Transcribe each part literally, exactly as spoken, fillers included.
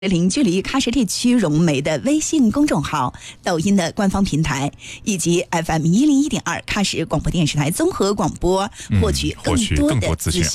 零距离喀什地区融媒的微信公众号、抖音的官方平台以及 F M 一零一点二喀什广播电视台综合广播，获取更多的资讯。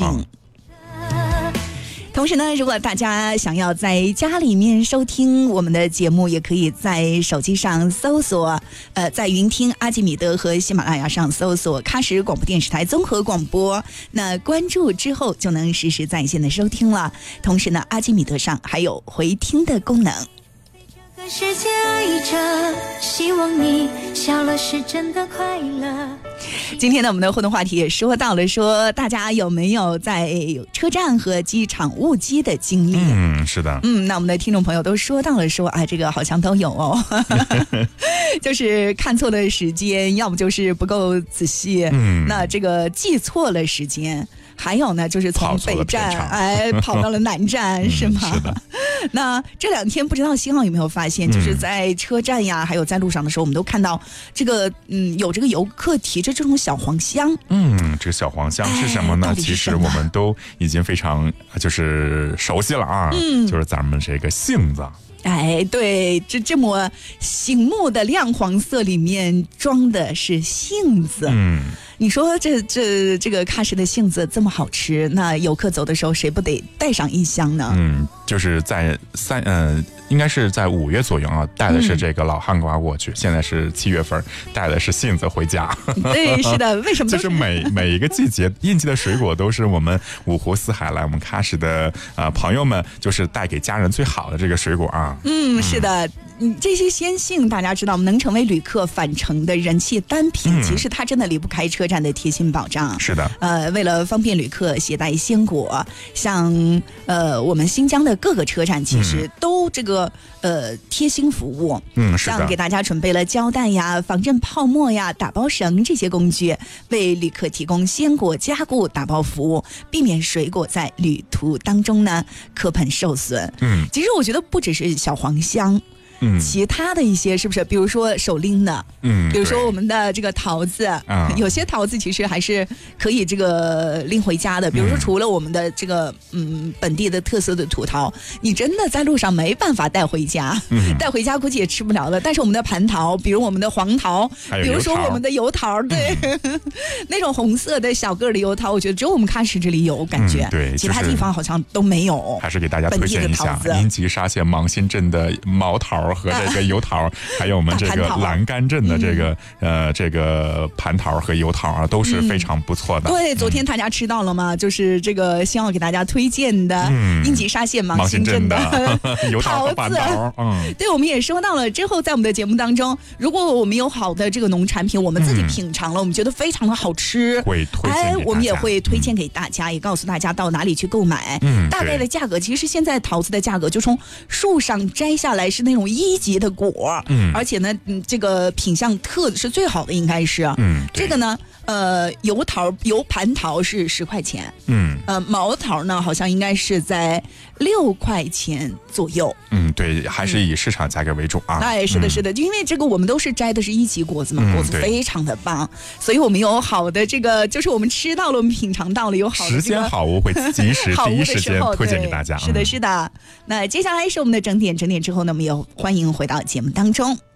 同时呢，如果大家想要在家里面收听我们的节目，也可以在手机上搜索，呃，在云听阿基米德和喜马拉雅上搜索喀什广播电视台综合广播，那关注之后就能实时在线的收听了。同时呢，阿基米德上还有回听的功能。 世界爱着，希望你笑了是真的快乐。 今天呢，我们的互动话题也说到了，说大家有没有在车站和机场误机的经历？ 嗯，是的。 嗯，那我们的听众朋友都说到了说，啊，这个好像都有哦，就是看错了时间，要不就是不够仔细，嗯，那这个记错了时间。还有呢，就是从北站哎跑到了南站，嗯、是吗？ 是的。 那这两天不知道新浩有没有发现，就是在车站呀，嗯、还有在路上的时候，我们都看到这个嗯，有这个游客提着这种小黄箱。 嗯，这个小黄箱是什么呢？ 哎、 其实我们都已经非常就是熟悉了啊，嗯、就是咱们这个杏子。 哎，对，这这么醒目的亮黄色里面装的是杏子。嗯。你说这这这个喀什的杏子这么好吃，那游客走的时候谁不得带上一箱呢？ 嗯，就是在三呃，应该是在五月左右啊，带的是这个老汉瓜过去，嗯、现在是七月份，带的是杏子回家。 对，是的，为什么？ 就是每每一个季节应季的水果都是我们五湖四海来我们喀什的呃朋友们，就是带给家人最好的这个水果啊。 嗯，是的。嗯，这些鲜杏大家知道能成为旅客返程的人气单品，嗯、其实它真的离不开车站的贴心保障。 是的， 呃，为了方便旅客携带鲜果，像呃我们新疆的各个车站其实都这个、嗯、呃贴心服务， 嗯，是的， 像给大家准备了胶带呀、防震泡沫呀、打包绳这些工具，为旅客提供鲜果加固打包服务，避免水果在旅途当中呢磕碰受损。嗯，其实我觉得不只是小黄箱。嗯，其他的一些是不是？比如说手拎的，嗯，比如说我们的这个桃子，嗯、有些桃子其实还是可以这个拎回家的。比如说，除了我们的这个嗯本地的特色的土桃，你真的在路上没办法带回家，嗯、带回家估计也吃不了了。但是我们的蟠桃，比如我们的黄桃，比如说我们的油桃，对，嗯、那种红色的小个的油桃，我觉得只有我们喀什这里有感觉，嗯、 对， 其他地方好像都没有。 还是给大家推荐一下阴吉沙县芒新镇的毛桃和这个油桃，还有我们这个栏杆镇的这个、嗯、呃这个蟠桃和油桃啊，都是非常不错的。 嗯、对，昨天大家吃到了吗？嗯、就是这个希望给大家推荐的阴吉沙县芒新镇的油桃和蟠桃。嗯， 对，我们也说到了。之后在我们的节目当中，如果我们有好的这个农产品，我们自己品尝了，嗯、我们觉得非常的好吃， 会推荐给大家。 哎，我们也会推荐给大家，嗯、也告诉大家到哪里去购买。嗯，大概的价格，其实现在桃子的价格就从树上摘下来是那种一级的果。嗯，而且呢，嗯，这个品相特是最好的，应该是，嗯，这个呢，呃，油桃油蟠桃是十块钱，嗯，呃，毛桃呢好像应该是在六块钱左右， 嗯，对，还是以市场价格为主啊。 哎，是的，是的，嗯、因为这个我们都是摘的是一级果子嘛，嗯、果子非常的棒，所以我们有好的这个，就是我们吃到了，我们品尝到了，有好的、这个、 时间好物会及时第一时间推荐给大家。 是的，是的。那接下来是我们的整点，整点之后呢，我们又欢迎回到节目当中。